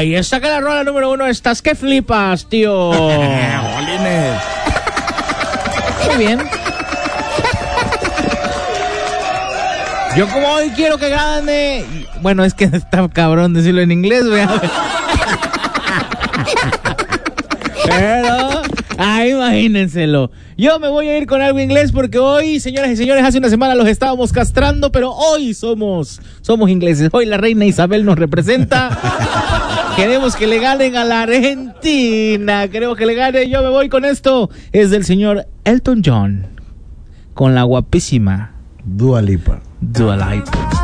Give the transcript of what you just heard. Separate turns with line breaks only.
Ahí está que la rola número 1 estás que flipas, tío.
Jolines.
Muy bien. Yo como hoy quiero que gane. Bueno, es que está cabrón decirlo en inglés, vea. Pero, imagínenselo. Yo me voy a ir con algo inglés porque hoy, señoras y señores, hace una semana los estábamos castrando, pero hoy somos ingleses. Hoy la reina Isabel nos representa. Queremos que le ganen a la Argentina. Queremos que le gane. Yo me voy con esto. Es del señor Elton John con la guapísima
Dua Lipa.
Dua Lipa.